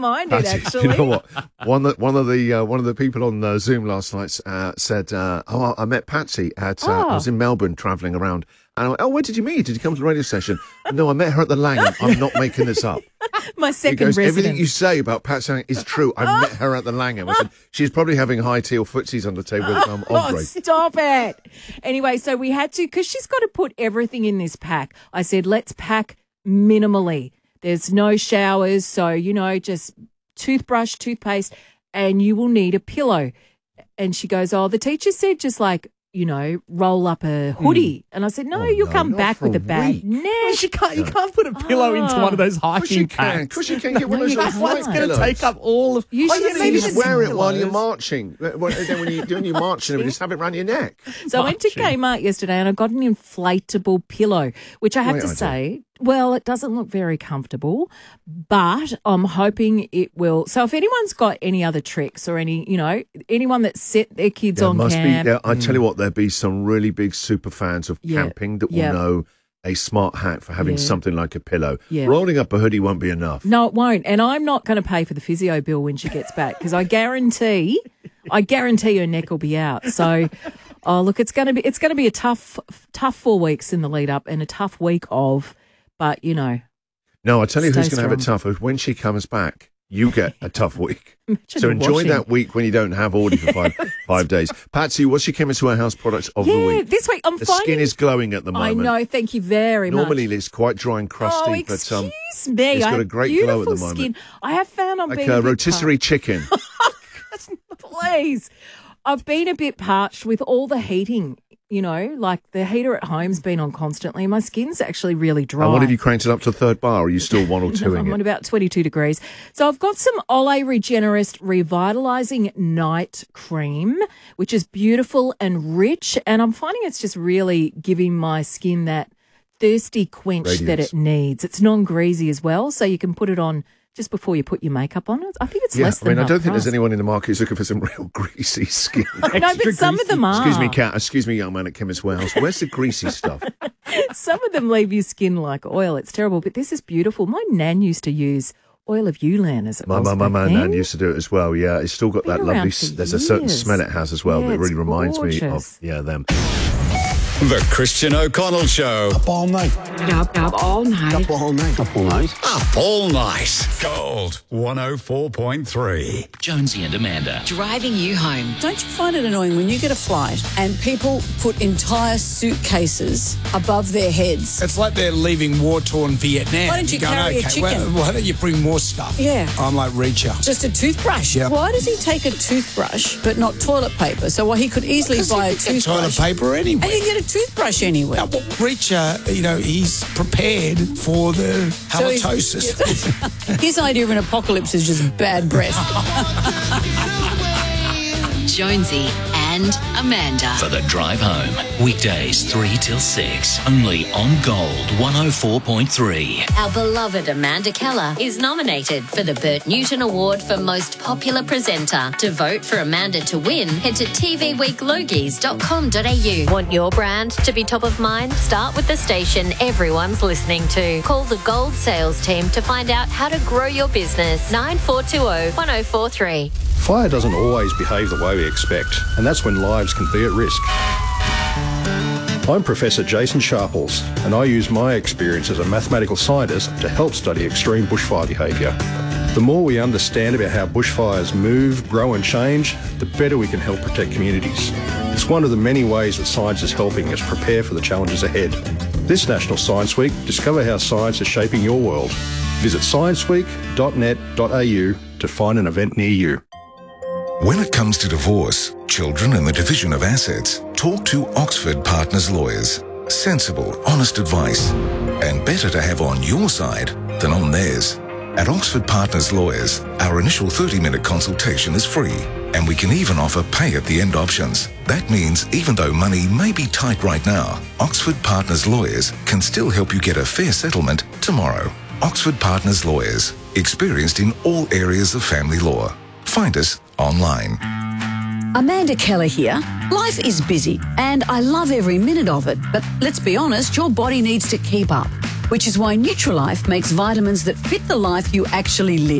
mind it, actually. You know what? One of the people on Zoom last night said, I met Patsy I was in Melbourne travelling around. And I went, where did you meet? Did you come to the radio station? No, I met her at the Langham. I'm not making this up. My second residence. Everything you say about Patsy is true. I met her at the Langham. I said, she's probably having high tea or footsies on the table with Andre. Oh, stop it. Anyway, so we had to, because she's got to put everything in this pack. I said, let's pack minimally. There's no showers, so, just toothbrush, toothpaste, and you will need a pillow. And she goes, the teacher said just roll up a hoodie. And I said, no, you'll come back with a bag. You can't put a pillow into one of those hiking packs. Of course you can get one of those What's going to take up all of... You should just wear it while you're marching. Then when you're doing your marching, you just have it around your neck. So I went to Kmart yesterday and I got an inflatable pillow, which I have to say... Well, it doesn't look very comfortable, but I'm hoping it will. So if anyone's got any other tricks or anyone that set their kids on camp. I tell you what, there'll be some really big super fans of camping that will know a smart hack for having something like a pillow. Yeah. Rolling up a hoodie won't be enough. No, it won't. And I'm not going to pay for the physio bill when she gets back because I guarantee her neck will be out. So... Oh, look, it's going to be a tough 4 weeks in the lead up and a tough week of... But, No, I tell you who's going to have it tough. When she comes back, you get a tough week. So enjoy that week when you don't have Audie for five days. Patsy, what's your Chemist Warehouse product of the week? This week the skin is glowing at the moment. I know, thank you very much. Normally it's quite dry and crusty, excuse but me. it's got a great glow at the moment. Skin. I have found I'm being a rotisserie chicken. Please. I've been a bit parched with all the heating. Like the heater at home's been on constantly. My skin's actually really dry. And what have you cranked it up to the third bar? Or are you still 1 or 2 I'm on about 22 degrees. So I've got some Olay Regenerist Revitalising Night Cream, which is beautiful and rich. And I'm finding it's just really giving my skin that thirsty quench that it needs. It's non-greasy as well, so you can put it on just before you put your makeup on. I think it's less than I don't think there's anyone in the market who's looking for some real greasy skin. No, but some of them are. Excuse me, Kat. Excuse me, young man at Chemist Warehouse. Where's the greasy stuff? Some of them leave your skin like oil. It's terrible, but this is beautiful. My nan used to use oil of Yulan as it was. My nan used to do it as well, yeah. It's still got that lovely... There's a certain smell it has as well that really reminds me of, them. The Christian O'Connell Show. Up all night. Up all night. Up all night. Up all night. Up all night. Gold 104.3. Jonesy and Amanda. Driving you home. Don't you find it annoying when you get a flight and people put entire suitcases above their heads? It's like they're leaving war-torn Vietnam. Why don't you carry a chicken? Why don't you bring more stuff? Yeah. I'm like Reacher. Just a toothbrush? Yeah. Why does he take a toothbrush but not toilet paper? So he could easily buy a toothbrush. Toilet paper anyway. And you get a toothbrush anyway. Well, Reacher, he's prepared for the halitosis. His idea of an apocalypse is just bad breath. Jonesy and Amanda. For the drive home. Weekdays 3 till 6. Only on Gold 104.3. Our beloved Amanda Keller is nominated for the Bert Newton Award for Most Popular Presenter. To vote for Amanda to win, head to tvweeklogies.com.au. Want your brand to be top of mind? Start with the station everyone's listening to. Call the Gold sales team to find out how to grow your business. 9420 1043. Fire doesn't always behave the way we expect, and that's when lives can be at risk. I'm Professor Jason Sharples, and I use my experience as a mathematical scientist to help study extreme bushfire behaviour. The more we understand about how bushfires move, grow and change, the better we can help protect communities. It's one of the many ways that science is helping us prepare for the challenges ahead. This National Science Week, discover how science is shaping your world. Visit scienceweek.net.au to find an event near you. When it comes to divorce, children and the division of assets, talk to Oxford Partners Lawyers. Sensible, honest advice. And better to have on your side than on theirs. At Oxford Partners Lawyers, our initial 30-minute consultation is free. And we can even offer pay-at-the-end options. That means even though money may be tight right now, Oxford Partners Lawyers can still help you get a fair settlement tomorrow. Oxford Partners Lawyers, experienced in all areas of family law. Find us online. Amanda Keller here. Life is busy and I love every minute of it, but let's be honest, your body needs to keep up, which is why Nutrilife makes vitamins that fit the life you actually live.